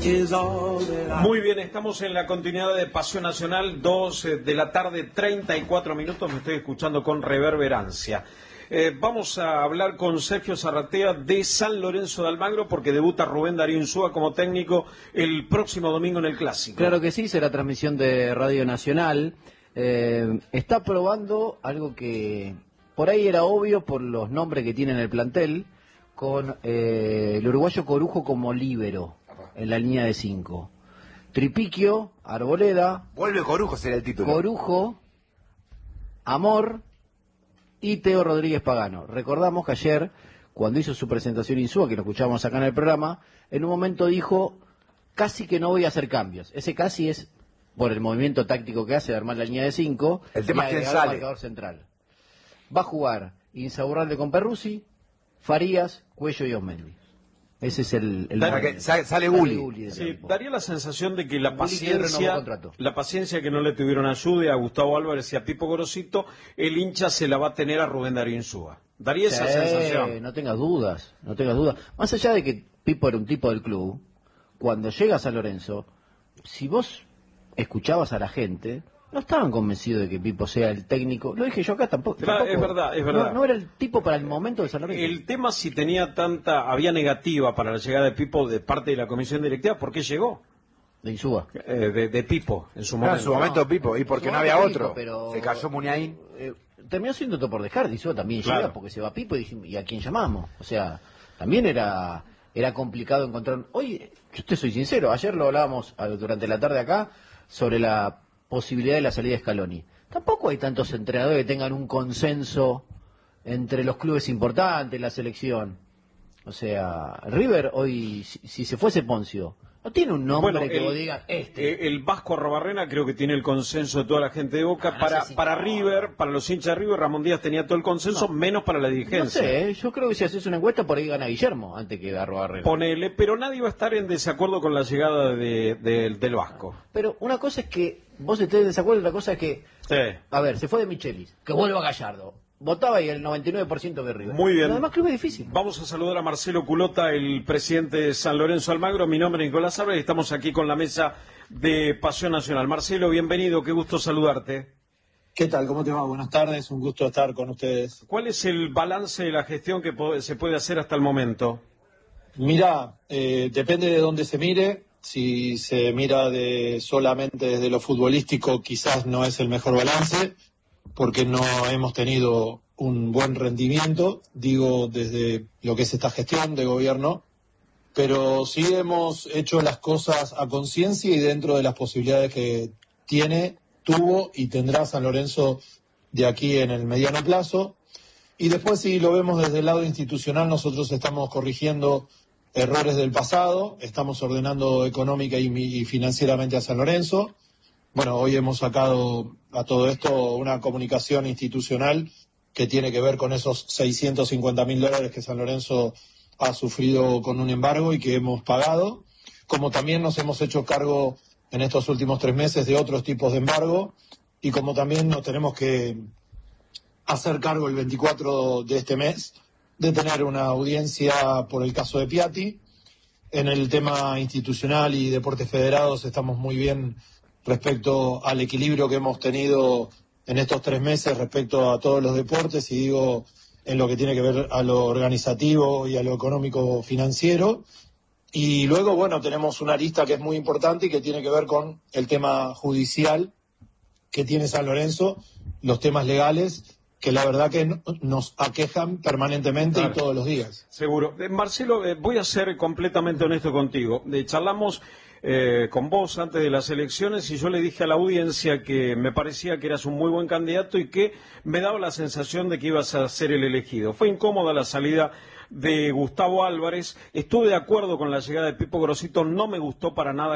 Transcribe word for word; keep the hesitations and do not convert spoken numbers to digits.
Muy bien, estamos en la continuidad de Pasión Nacional, dos de la tarde, treinta y cuatro minutos, me estoy escuchando con reverberancia. Eh, vamos a hablar con Sergio Zarratea de San Lorenzo de Almagro porque debuta Rubén Darío Insúa como técnico el próximo domingo en el Clásico. Claro que sí, será transmisión de Radio Nacional. Eh, está probando algo que por ahí era obvio por los nombres que tiene en el plantel, con eh, el uruguayo Corujo como líbero en la línea de cinco. Tripiquio, Arboleda. Vuelve Corujo, será el título. Corujo, Amor y Teo Rodríguez Pagano. Recordamos que ayer, cuando hizo su presentación Insúa, que lo escuchamos acá en el programa, en un momento dijo, casi que no voy a hacer cambios. Ese casi es por el movimiento táctico que hace de armar la línea de cinco. El tema es quién sale. Marcador central. Va a jugar Insaurralde con Perruzzi, Farías, Cuello y Osmendi. Ese es el... el que sale, sale Gulli. Sí, daría la sensación de que la paciencia, la paciencia que no le tuvieron ayuda a Gustavo Álvarez y a Pipo Gorosito, el hincha se la va a tener a Rubén Darío Insúa. Daría sí, esa sensación. No tengas dudas, no tengas dudas. Más allá de que Pipo era un tipo del club, cuando llega a San Lorenzo, si vos escuchabas a la gente, no estaban convencidos de que Pipo sea el técnico. Lo dije yo acá tampoco. Claro, tampoco. Es verdad, es verdad. No, no era el tipo para el momento de San Lorenzo. El tema si tenía tanta, había negativa para la llegada de Pipo de parte de la comisión directiva, ¿por qué llegó? De Insúa. Eh, de, de Pipo, en su momento. momento. En su momento no, Pipo, y porque no había otro. Pipo, pero... Se cayó Muniain. Eh, terminó siendo todo por dejar, de Insúa también claro. Llega porque se va Pipo y, dijimos, ¿y a quién llamamos? O sea, también era, era complicado encontrar... Hoy, yo te soy sincero, ayer lo hablábamos durante la tarde acá sobre la posibilidad de la salida de Scaloni. Tampoco hay tantos entrenadores que tengan un consenso entre los clubes importantes, la selección. O sea, River hoy, si, si se fuese Poncio, no tiene un nombre bueno, que el, vos digas este. El Vasco Arrobarrena creo que tiene el consenso de toda la gente de Boca. Ah, para no sé si para no. River, para los hinchas de River, Ramón Díaz tenía todo el consenso, no. menos para la dirigencia. No sé, yo creo que si haces una encuesta por ahí gana Guillermo antes que Arrobarrena. Ponele, pero nadie va a estar en desacuerdo con la llegada de, de, del Vasco. Pero una cosa es que vos estés en desacuerdo, otra cosa es que, sí. a ver, se fue de Michelis, que vuelva Gallardo. Votaba y el noventa y nueve por ciento de River. Muy bien. Lo demás creo que es difícil. Vamos a saludar a Marcelo Culota, el presidente de San Lorenzo Almagro. Mi nombre es Nicolás Álvarez y estamos aquí con la mesa de Pasión Nacional. Marcelo, bienvenido, qué gusto saludarte. ¿Qué tal? ¿Cómo te va? Buenas tardes, un gusto estar con ustedes. ¿Cuál es el balance de la gestión que se puede hacer hasta el momento? Mirá, eh, depende de dónde se mire. Si se mira de solamente desde lo futbolístico, quizás no es el mejor balance, porque no hemos tenido un buen rendimiento, digo, desde lo que es esta gestión de gobierno, pero sí hemos hecho las cosas a conciencia y dentro de las posibilidades que tiene, tuvo y tendrá San Lorenzo de aquí en el mediano plazo. Y después, si lo vemos desde el lado institucional, nosotros estamos corrigiendo errores del pasado, estamos ordenando económica y, y financieramente a San Lorenzo. Bueno, hoy hemos sacado a todo esto una comunicación institucional que tiene que ver con esos seiscientos cincuenta mil dólares que San Lorenzo ha sufrido con un embargo y que hemos pagado, como también nos hemos hecho cargo en estos últimos tres meses de otros tipos de embargo y como también nos tenemos que hacer cargo el veinticuatro de este mes de tener una audiencia por el caso de Piatti. En el tema institucional y deportes federados estamos muy bien respecto al equilibrio que hemos tenido en estos tres meses respecto a todos los deportes, y digo en lo que tiene que ver a lo organizativo y a lo económico financiero. Y luego, bueno, tenemos una lista que es muy importante y que tiene que ver con el tema judicial que tiene San Lorenzo, los temas legales, que la verdad que nos aquejan permanentemente claro. y todos los días. Seguro. Eh, Marcelo, eh, voy a ser completamente honesto contigo. Eh, charlamos eh, con vos antes de las elecciones y yo le dije a la audiencia que me parecía que eras un muy buen candidato y que me daba la sensación de que ibas a ser el elegido. Fue incómoda la salida de Gustavo Álvarez. Estuve de acuerdo con la llegada de Pipo Gorosito, no me gustó para nada